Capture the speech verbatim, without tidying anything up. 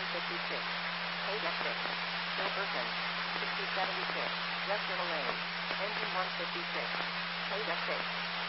one fifty-six. Paid at six. No person. sixty seventy-six. Western Lane. Engine one fifty-six. Paid at six.